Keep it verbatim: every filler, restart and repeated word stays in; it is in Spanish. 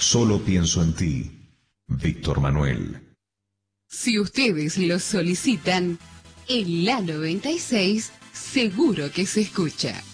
Solo pienso en ti, Víctor Manuel. Si ustedes lo solicitan, en la noventa y seis seguro que se escucha.